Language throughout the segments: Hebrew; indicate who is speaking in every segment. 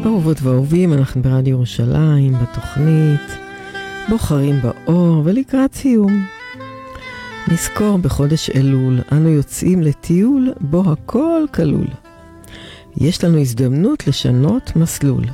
Speaker 1: אהובות ואהובים, אנחנו ברדיו ירושלים, בתוכנית בוחרים באור, ולקראת סיום. נזכור, בחודש אלול אנו יוצאים לטיול בו הכל כלול. יש לנו הזדמנות לשנות מסלול.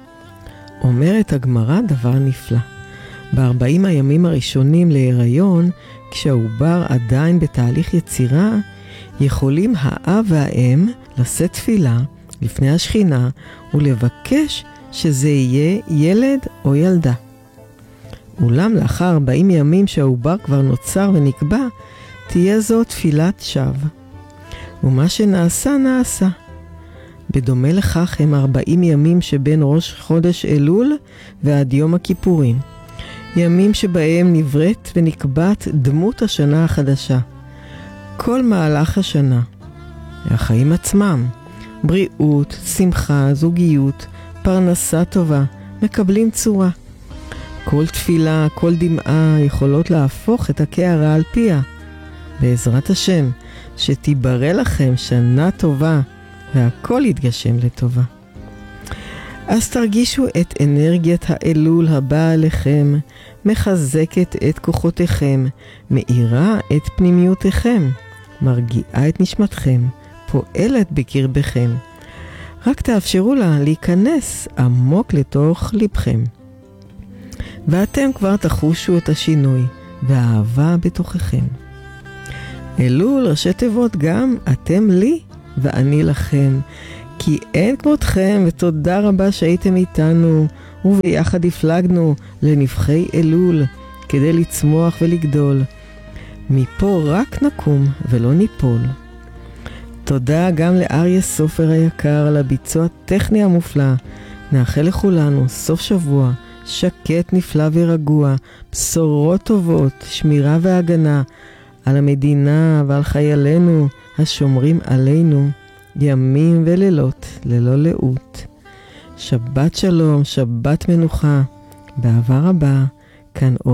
Speaker 1: אומרת הגמרא דבר נפלא. ב40 הימים הראשונים להיריון, כשהעובר עדיין בתהליך יצירה, יכולים האב והאם לשאת תפילה לפני השכינה ולבקש שזה יהיה ילד או ילדה. אולם לאחר 40 ימים שהעובר כבר נוצר ונקבע, תהיה זו תפילת שווא. ומה שנעשה נעשה. בדומה לכך הם 40 ימים שבין ראש חודש אלול ועד יום הכיפורים. ימים שבהם נבראת ונקבעת דמות השנה החדשה. כל מהלך השנה, החיים עצמם, בריאות, שמחה, זוגיות, פרנסה טובה, מקבלים צורה. כל תפילה, כל דמעה יכולות להפוך את הקערה על פיה. בעזרת השם, שתיברא לכם שנה טובה, והכל יתגשם לטובה. אז תרגישו את אנרגיית האלול הבאה עליכם, מחזקת את כוחותיכם, מאירה את פנימיותיכם, מרגיעה את נשמתכם, פועלת בקרבכם. רק תאפשרו לה להיכנס עמוק לתוך לבכם. ואתם כבר תחושו את השינוי והאהבה בתוככם. אלול ראשי תיבות גם אתם לי ואני לכם, כי אין כמותכם, ותודה רבה שהייתם איתנו, וביחד הפלגנו לנבחי אלול כדי לצמוח ולגדול. מפה רק נקום ולא ניפול. תודה גם לאריה סופר היקר על הביצוע הטכני המופלא. נאחל לכולנו סוף שבוע שקט, נפלא ורגוע, בשורות טובות, שמירה והגנה על המדינה ועל חיילינו השומרים עלינו ימים ולילות ללא לאות. שבת שלום, שבת מנוחה, באהבה רבה, כאן